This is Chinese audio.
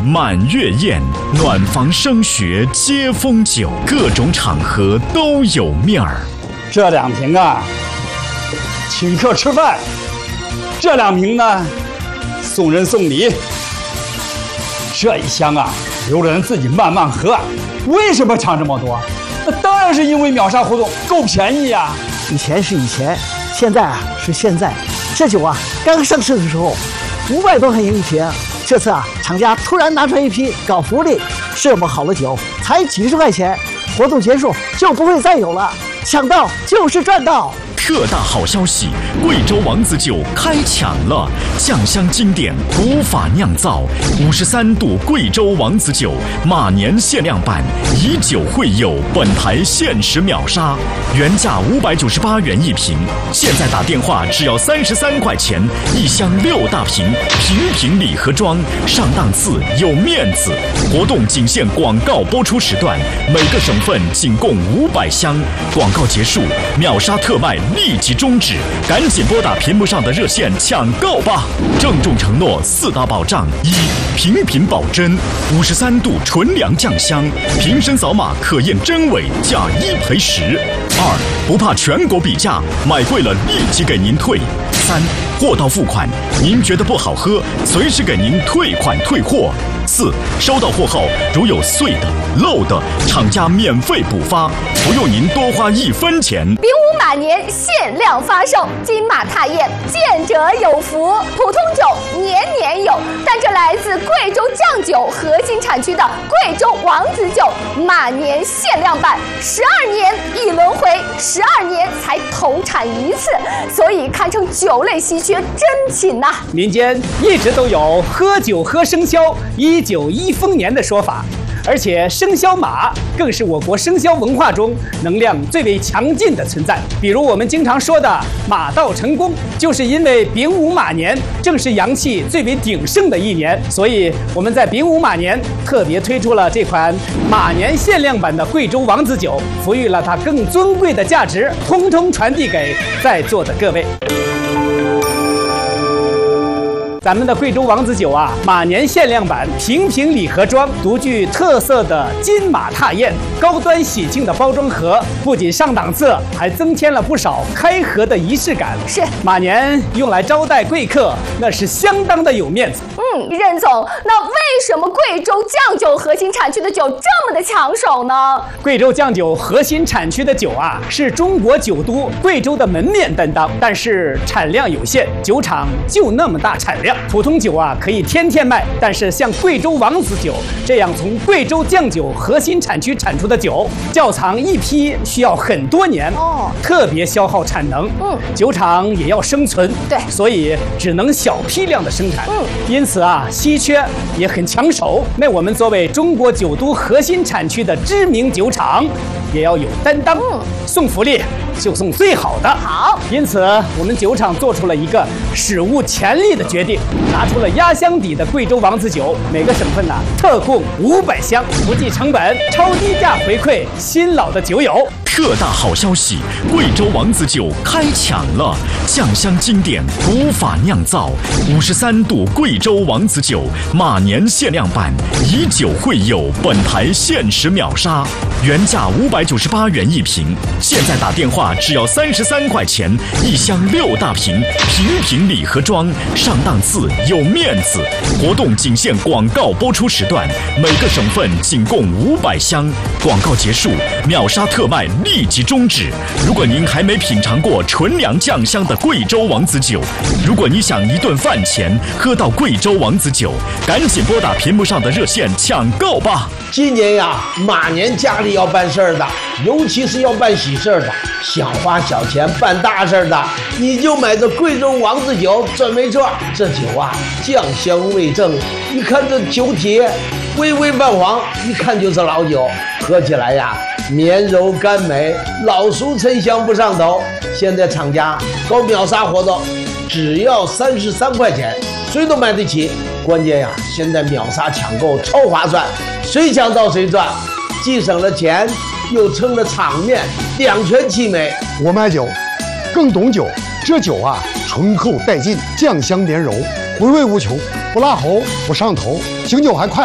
满月宴，暖房升学接风酒，各种场合都有面儿。 这2瓶啊，请客吃饭；这2瓶呢，送人送礼。这1箱啊，留着人自己慢慢喝。为什么抢这么多？那当然是因为秒杀活动够便宜呀。 以前是以前，现在啊是现在。这酒啊，刚上市的时候500多块钱1瓶，这次啊，厂家突然拿出一批搞福利，这么好的酒才几十块钱，活动结束就不会再有了，抢到就是赚到。 特大好消息！贵州王子酒开抢了，酱香经典，古法酿造，53度贵州王子酒，马年限量版，以酒会友，本台限时秒杀，原价598元1瓶，现在打电话只要33块钱，1箱6大瓶，瓶瓶礼盒装，上档次有面子。活动仅限广告播出时段，每个省份仅供500箱，广告结束，秒杀特卖立即终止，赶紧拨打屏幕上的热线抢购吧！郑重承诺4大保障：一、瓶瓶保真，53度纯粮酱香，瓶身扫码可验真伪，价1赔10；2、不怕全国比价，买贵了立即给您退；3、货到付款，您觉得不好喝，随时给您退款退货；4、收到货后如有碎的、漏的，厂家免费补发，不用您多花1分钱。 丙午马年限量发售，金马踏宴，见者有福。普通酒年年有，但这来自贵州酱酒核心产区的贵州王子酒马年限量版，12年一轮回，12年才投产1次，所以堪称酒类稀缺珍品呐。 民间一直都有喝酒喝生肖，一酒一丰年的说法。而且生肖马更是我国生肖文化中能量最为强劲的存在。比如我们经常说的马到成功，就是因为丙午马年正是阳气最为鼎盛的一年，所以我们在丙午马年特别推出了这款马年限量版的贵州王子酒，赋予了它更尊贵的价值，通通传递给在座的各位。咱们的贵州王子酒啊，马年限量版，瓶瓶礼盒装，独具特色的金马踏宴，高端喜庆的包装盒，不仅上档次，还增添了不少开盒的仪式感。 是马年用来招待贵客，那是相当的有面子。 任总，那为什么贵州酱酒核心产区的酒这么的抢手呢？ 贵州酱酒核心产区的酒啊，是中国酒都贵州的门面担当，但是产量有限，酒厂就那么大产量。普通酒啊可以天天卖，但是像贵州王子酒这样从贵州酱酒核心产区产出的酒，窖藏一批需要很多年，特别消耗产能。酒厂也要生存， 对， 所以只能小批量的生产。因此啊，稀缺也很抢手。那我们作为中国酒都核心产区的知名酒厂，也要有担当。送福利就送最好的。 好， 因此我们酒厂做出了一个史无前例的决定，拿出了压箱底的贵州王子酒，每个省份特供500箱，不计成本，超低价回馈新老的酒友。 特大好消息！贵州王子酒开抢了，酱香经典，古法酿造，53度贵州王子酒马年限量版，以酒会友，本台限时秒杀，原价598元1瓶，现在打电话只要33块钱，1箱6大瓶，瓶瓶礼盒装，上档次有面子。活动仅限广告播出时段，每个省份仅供500箱，广告结束，秒杀特卖立即终止。如果您还没品尝过纯粮酱香的贵州王子酒，如果你想一顿饭前喝到贵州王子酒，赶紧拨打屏幕上的热线抢购吧。 今年呀，马年家里要办事儿的，尤其是要办喜事儿的，想花小钱办大事儿的，你就买这贵州王子酒准没错。这酒啊，酱香味正，一看这酒体微微泛黄，一看就是老酒，喝起来呀绵柔甘美，老熟沉香不上头。现在厂家搞秒杀活动，只要33块钱，谁都买得起。关键呀，现在秒杀抢购超划算，谁抢到谁赚，既省了钱，又撑了场面，两全其美。 我买酒，更懂酒。这酒啊，醇厚带劲，酱香绵柔，回味无穷，不辣喉，不上头，醒酒还快。